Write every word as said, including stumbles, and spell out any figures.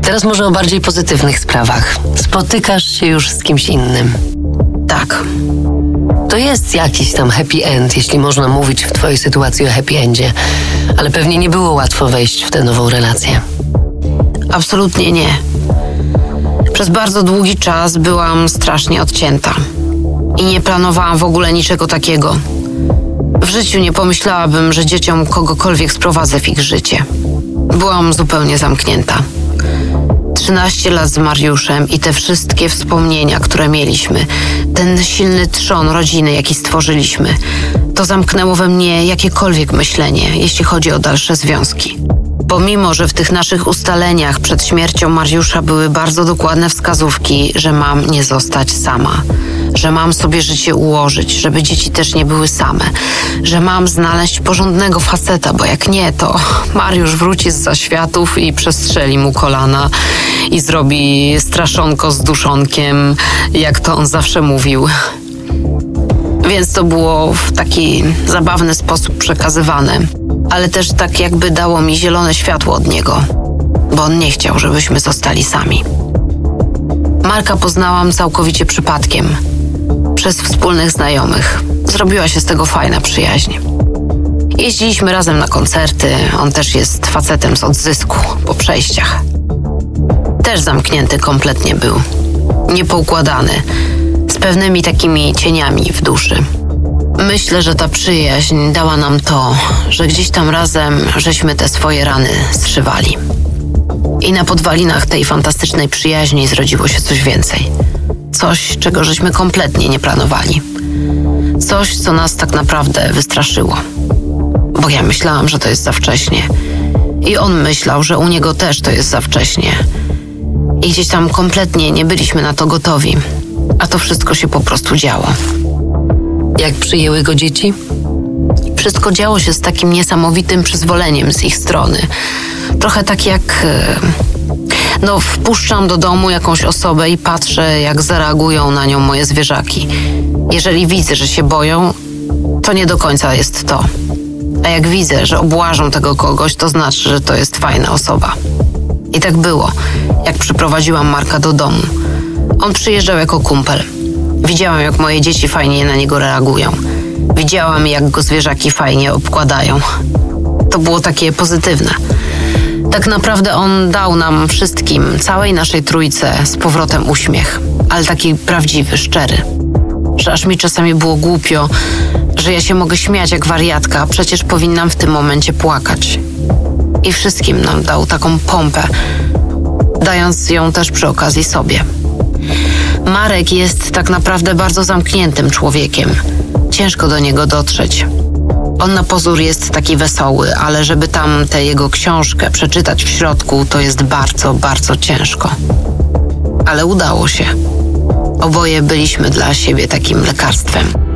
Teraz może o bardziej pozytywnych sprawach. Spotykasz się już z kimś innym. Tak. To jest jakiś tam happy end, jeśli można mówić w twojej sytuacji o happy endzie. Ale pewnie nie było łatwo wejść w tę nową relację. Absolutnie nie. Przez bardzo długi czas byłam strasznie odcięta. I nie planowałam w ogóle niczego takiego. W życiu nie pomyślałabym, że dzieciom kogokolwiek sprowadzę w ich życie. Byłam zupełnie zamknięta. trzynaście lat z Mariuszem i te wszystkie wspomnienia, które mieliśmy, ten silny trzon rodziny, jaki stworzyliśmy, to zamknęło we mnie jakiekolwiek myślenie, jeśli chodzi o dalsze związki. Pomimo, że w tych naszych ustaleniach przed śmiercią Mariusza były bardzo dokładne wskazówki, że mam nie zostać sama, że mam sobie życie ułożyć, żeby dzieci też nie były same, że mam znaleźć porządnego faceta, bo jak nie, to Mariusz wróci zza światów i przestrzeli mu kolana i zrobi straszonko z duszonkiem, jak to on zawsze mówił. Więc to było w taki zabawny sposób przekazywane, ale też tak jakby dało mi zielone światło od niego, bo on nie chciał, żebyśmy zostali sami. Marka poznałam całkowicie przypadkiem, przez wspólnych znajomych. Zrobiła się z tego fajna przyjaźń. Jeździliśmy razem na koncerty, on też jest facetem z odzysku po przejściach. Też zamknięty kompletnie był, niepoukładany, z pewnymi takimi cieniami w duszy. Myślę, że ta przyjaźń dała nam to, że gdzieś tam razem żeśmy te swoje rany zszywali. I na podwalinach tej fantastycznej przyjaźni zrodziło się coś więcej. Coś, czego żeśmy kompletnie nie planowali. Coś, co nas tak naprawdę wystraszyło. Bo ja myślałam, że to jest za wcześnie. I on myślał, że u niego też to jest za wcześnie. I gdzieś tam kompletnie nie byliśmy na to gotowi. A to wszystko się po prostu działo. Jak przyjęły go dzieci? Wszystko działo się z takim niesamowitym przyzwoleniem z ich strony. Trochę tak jak... No, wpuszczam do domu jakąś osobę i patrzę, jak zareagują na nią moje zwierzaki. Jeżeli widzę, że się boją, to nie do końca jest to. A jak widzę, że obłażą tego kogoś, to znaczy, że to jest fajna osoba. I tak było, jak przyprowadziłam Marka do domu. On przyjeżdżał jako kumpel. Widziałam, jak moje dzieci fajnie na niego reagują. Widziałam, jak go zwierzaki fajnie obkładają. To było takie pozytywne. Tak naprawdę on dał nam wszystkim, całej naszej trójce, z powrotem uśmiech. Ale taki prawdziwy, szczery. Że aż mi czasami było głupio, że ja się mogę śmiać jak wariatka, a przecież powinnam w tym momencie płakać. I wszystkim nam dał taką pompę, dając ją też przy okazji sobie. Marek jest tak naprawdę bardzo zamkniętym człowiekiem. Ciężko do niego dotrzeć. On na pozór jest taki wesoły, ale żeby tam tę jego książkę przeczytać w środku, to jest bardzo, bardzo ciężko. Ale udało się. Oboje byliśmy dla siebie takim lekarstwem.